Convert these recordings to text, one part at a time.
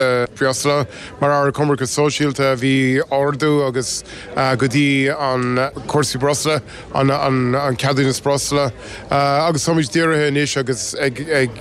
Priosla mar ar Cumbracha Socialta bhí ordú agus godí an Corsi Brosla an Cadinas Brosla agus samid díirithe inis agus ag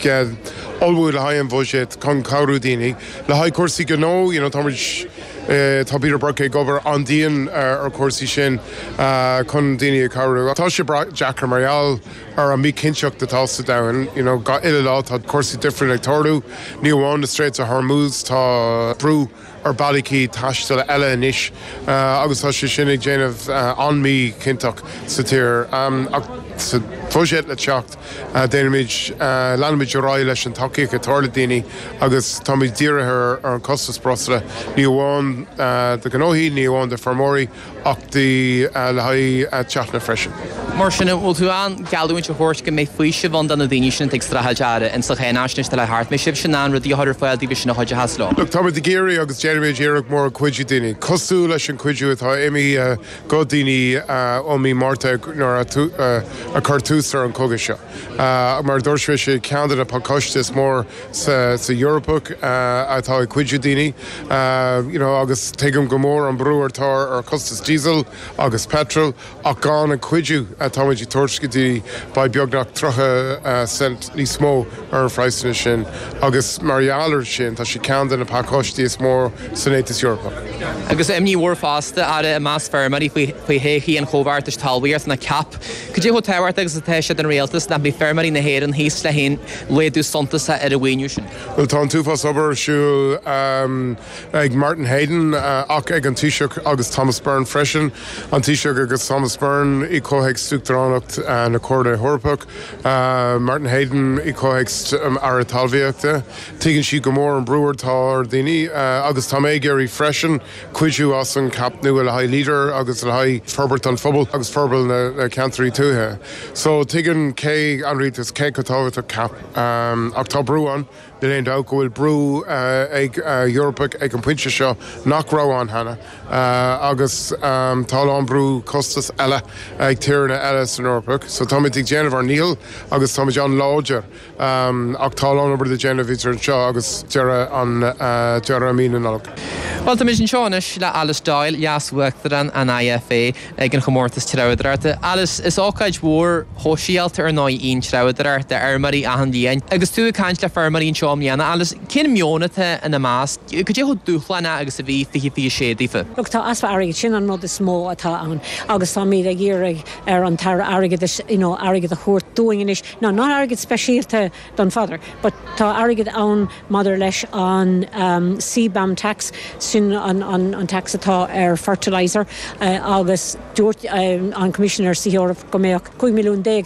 olbúil le haid an bhóisiid chun cabhrú daoine le haid Corsi Gnó, táid tá Peter Burke gobar an díon ar Corsi sin chun daoine cabhrú. Tá sé Jackar Marial ar an mí cinseach de tása dain, ga ile lá tá Corsi difriúil ag torú, ní bháin na Straits of Hormuz tá brú ar bailící taistil eile inis agus tá sé sin ag déanamh an mí cinteach sa tír sa fóisiad le teacht déanaid leanamid ráid leis an tacaíoch a tála daoine agus tá mí díirithe ar an costas brosla ní bháin de gnóthaí ní bháin de formóirí ach le haid teachna freisin. Mar sinna bhfuil tú an galúint a thuirt go mé faoise bhain don na daoine sin ag strathaideara in sa chéanaisnis le thart mé sib sin an rudí thuidir fáil bhí sinna chuide haslá. Look, tá de géirí agus déanaid éireach mór cuiidú daoine. Cosú leis an cuiidú atá imi go daoine ó mí máirta nar a cartús ar an coga seo. Mar dúirsfé sé ceanada a costas mór sa Europach atá cuiidú daoine agus tuigim go mór an brúirtá ar costas diesel agus petrol ach gán a cuiidú táidí tuairscití ba beagnach trocha cent níos mó ar an phráisanna sin agus marialar sin tá sé ceandan na pacóistí is mór san Étas Europach. Agus imní bhór fásta ara a más fermarí faoi héchaí an chomhhartas talbhaíart na cap. Could you táhairt agus a teise an réaltas na bhí fermarí na héan híos le haon léadú sonntasa ar a bhainú sin? Well, tá an túfas obair siúil ag Martin Hayden ach ag an Taoiseach agus Thomas Byrne freisin. An Taoiseach agus Thomas Byrne i cóthaigh Suachtaránach na Córda Thorpach. Martin Hayden i cóthaigh ar a talbhaíochta. Tuigeann si go mór an brúirtá ar daoine agus tá mé géirí freisin cuiidú as an cap nua le haid líder agus le haid forbert an phobal agus forbal na cantarí túthe. So tuigeann cé an ritas cé go tábhait a cap ach tá brúan de léon dá go bhfuil brú ag Europach ag an puinte seo nach ráán hena agus tá an brú costas eile ag tíirna eile san Europach. So tá ag déanamh ar níl agus tá an láidir ach tá an obair de déanamh idir an seo agus deara an mína nálach. Well, tá mis an seánis le Alice Doyle jaashuachtar an IFA ag an chomórtas treabhadarta. Alice, is ácaid mhór hóisialta ar 9 treabhadarta ar marí ahan díain. Agus tú caint le fermarín seo mliana. Alice, cin miónata in na más, could you hold dúchlanna agus a bhí fi sé dífa? Look, tá aspa airigid sin an nód is mó atá an agus tá míad ag iarraig ar an tar airigid airigid a chuirt dúing inis. No, not airigid speisialta don father, but tá airigid an mother leis an CBAM tax sin an tax atá ar fertilizer agus dúirt an Commissioner sa Europe go méoch 5 milliún déag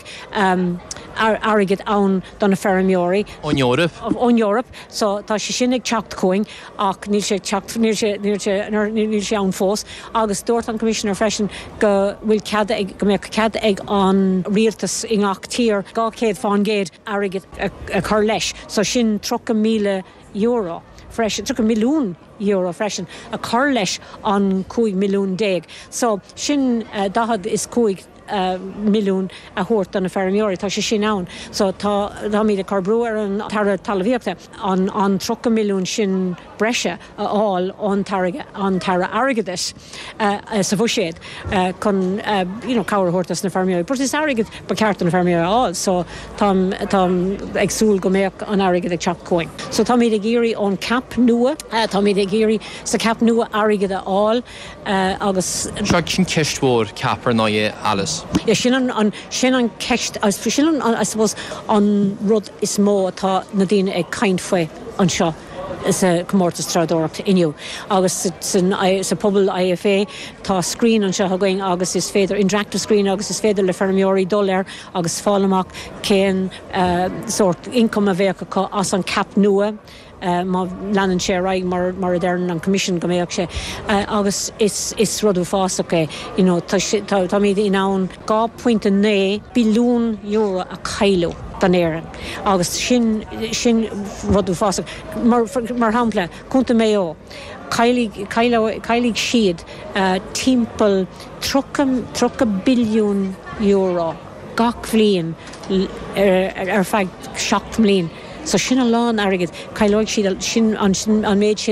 airigid an donna ferramóirí on Europe, so tá sé sin ag teacht coing ach níl sé teacht níl sé an fós agus dúirt an Commissioner freisin go bhfuil cead ag an rialtas in ach tír 200 fáin géad airigid a chur leis, so sin 3,000,000 euro freisin, 3 milliún euro freisin a chur leis an 5 milliún déag. So sin dahad is 5 milliún a thuirt an na ferramóirí tá sé sin ann. So tá míad a carbrú ar an tar talbhaíochta an 3 milliún sin breise aáil an tara airigidis sa bhuiséad chun cabhar thuirtas na ferramóirí. But is airigid ba ceart an na ferramóirí aáil, so tá ag súil go méoch an airigid ag teacht coing. So tá míad ag géirí ón cap nua, tá míad ag géirí sa cap nua airigid aáil agus Seag sin ceistmhór capar 9 Alice. Ja, sin an ceist, sin I suppose an rud is mó atá na dtíine ag caint faoi an seo is a comórtas tradóireacht inniu. Agus sa pobl IFA tá screen an seo going agus is féidir interactive screen agus is féidir le ferramóirí dul air agus fálamach cén sort income a bheith as an cap nua. Má leanan sé raig mar a dern an commission go méoch sé agus is rudú fásacha tá míad in ann 2.9 billiún euro a cailú den éireann agus sin rudú fásacha mar hampla chunta méo cailigh siad timpeall 3 billiún euro gach bhliain ar feadh 7 mbliain So sin a lán agad caiileoid siad sin an méid sin